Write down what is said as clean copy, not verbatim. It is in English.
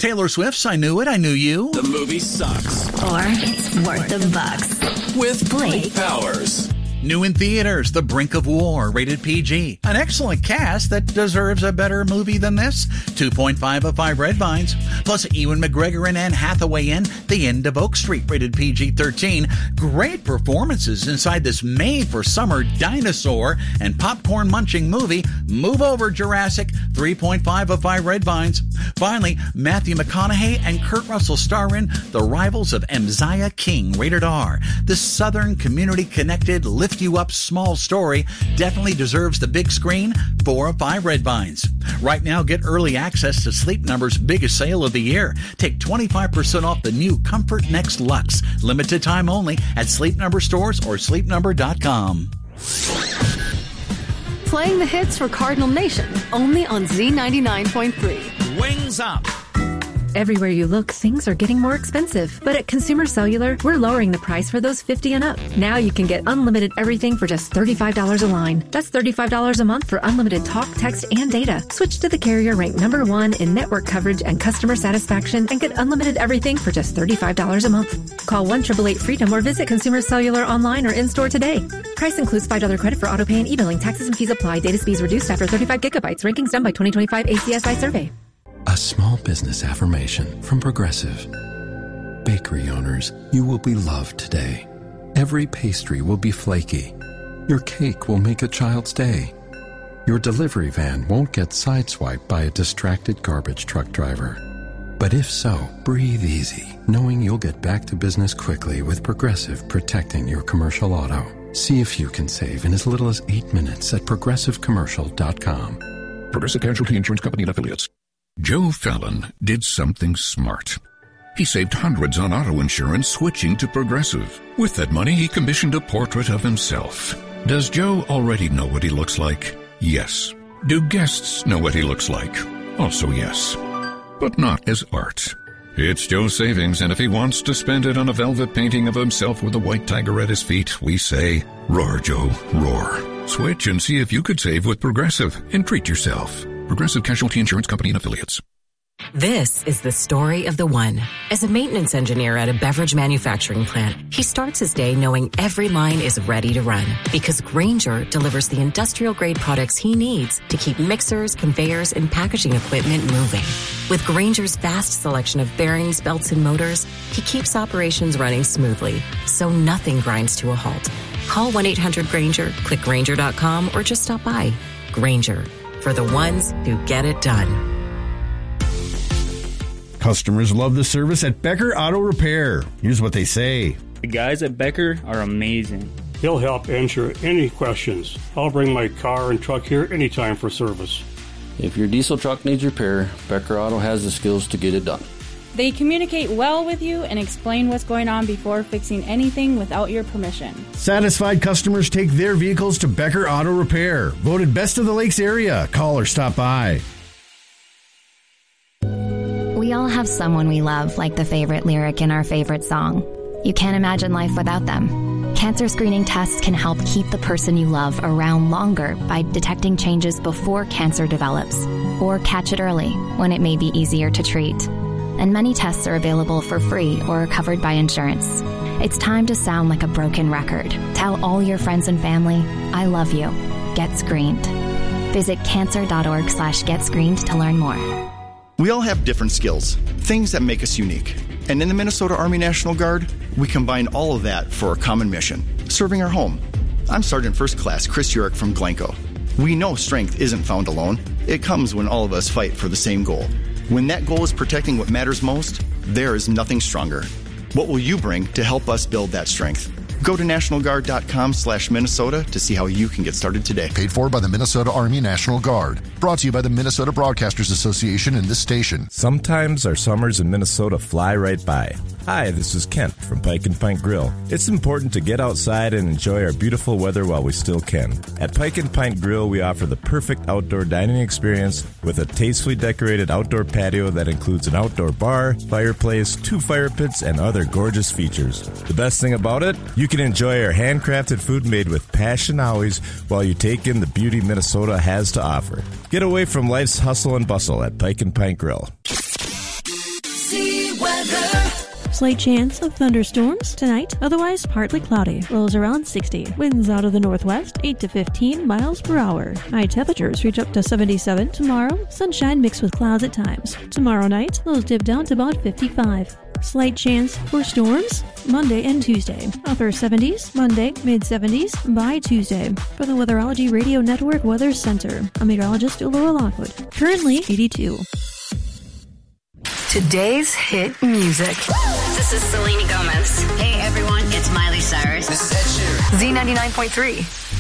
Taylor Swift's I Knew It, I Knew You. The movie sucks. Or it's worth the bucks. With Blake Powers. New in theaters, The Brink of War, rated PG. An excellent cast that deserves a better movie than this. 2.5 of 5 red vines. Plus Ewan McGregor and Anne Hathaway in The End of Oak Street, rated PG-13. Great performances inside this made-for-summer dinosaur and popcorn-munching movie. Move over, Jurassic. 3.5 of 5 red vines. Finally, Matthew McConaughey and Kurt Russell star in The Rivals of Mziah King, rated R. This Southern community-connected, lift-you-up small story definitely deserves the big screen. 4 of 5 red vines. Right now, get early access to Sleep Number's biggest sale of the year. Take 25% off the new Comfort Next Luxe. Limited time only at Sleep Number stores or sleepnumber.com. Playing the hits for Cardinal Nation, only on Z99.3. Wings up. Everywhere you look, things are getting more expensive. But at Consumer Cellular, we're lowering the price for those 50 and up. Now you can get unlimited everything for just $35 a line. That's $35 a month for unlimited talk, text, and data. Switch to the carrier ranked #1 in network coverage and customer satisfaction and get unlimited everything for just $35 a month. Call 1-888-FREEDOM or visit Consumer Cellular online or in-store today. Price includes $5 credit for autopay and e-billing. Taxes and fees apply. Data speeds reduced after 35 gigabytes. Rankings done by 2025 ACSI survey. A small business affirmation from Progressive. Bakery owners, you will be loved today. Every pastry will be flaky. Your cake will make a child's day. Your delivery van won't get sideswiped by a distracted garbage truck driver. But if so, breathe easy, knowing you'll get back to business quickly with Progressive protecting your commercial auto. See if you can save in as little as 8 minutes at progressivecommercial.com. Progressive Casualty Insurance Company and Affiliates. Joe Fallon did something smart. He saved hundreds on auto insurance switching to Progressive. With that money, he commissioned a portrait of himself. Does Joe already know what he looks like? Yes. Do guests know what he looks like? Also yes. But not as art. It's Joe's savings, and if he wants to spend it on a velvet painting of himself with a white tiger at his feet, we say, roar, Joe, roar. Switch and see if you could save with Progressive and treat yourself. Progressive Casualty Insurance Company and Affiliates. This is the story of the one. As a maintenance engineer at a beverage manufacturing plant, he starts his day knowing every line is ready to run because Grainger delivers the industrial-grade products he needs to keep mixers, conveyors, and packaging equipment moving. With Grainger's vast selection of bearings, belts, and motors, he keeps operations running smoothly, so nothing grinds to a halt. Call 1-800-GRAINGER, click Grainger.com, or just stop by. Grainger, for the ones who get it done. Customers love the service at Becker Auto Repair. Here's what they say. The guys at Becker are amazing. He'll help answer any questions. I'll bring my car and truck here anytime for service. If your diesel truck needs repair, Becker Auto has the skills to get it done. They communicate well with you and explain what's going on before fixing anything without your permission. Satisfied customers take their vehicles to Becker Auto Repair. Voted best of the Lakes area. Call or stop by. We all have someone we love, like the favorite lyric in our favorite song. You can't imagine life without them. Cancer screening tests can help keep the person you love around longer by detecting changes before cancer develops, or catch it early when it may be easier to treat. And many tests are available for free or are covered by insurance. It's time to sound like a broken record. Tell all your friends and family, I love you. Get screened. Visit cancer.org/getscreened to learn more. We all have different skills, things that make us unique. And in the Minnesota Army National Guard, we combine all of that for a common mission, serving our home. I'm Sergeant First Class Chris Urick from Glencoe. We know strength isn't found alone. It comes when all of us fight for the same goal. When that goal is protecting what matters most, there is nothing stronger. What will you bring to help us build that strength? Go to nationalguard.com/Minnesota to see how you can get started today. Paid for by the Minnesota Army National Guard. Brought to you by the Minnesota Broadcasters Association and this station. Sometimes our summers in Minnesota fly right by. Hi, this is Kent from Pike and Pint Grill. It's important to get outside and enjoy our beautiful weather while we still can. At Pike and Pint Grill, we offer the perfect outdoor dining experience with a tastefully decorated outdoor patio that includes an outdoor bar, fireplace, 2 fire pits, and other gorgeous features. The best thing about it? You can enjoy our handcrafted food made with passion always while you take in the beauty Minnesota has to offer. Get away from life's hustle and bustle at Pike and Pint Grill. Slight chance of thunderstorms tonight, otherwise partly cloudy. Lows around 60. Winds out of the northwest, 8 to 15 miles per hour. High temperatures reach up to 77 tomorrow. Sunshine mixed with clouds at times. Tomorrow night, lows dip down to about 55. Slight chance for storms Monday and Tuesday. Upper 70s, Monday, mid-70s by Tuesday. For the Weatherology Radio Network Weather Center, I'm meteorologist Laura Lockwood. Currently 82. Today's hit music. This is Selena Gomez. Hey everyone, it's Miley Cyrus. This is Ed Sheeran. Z99.3.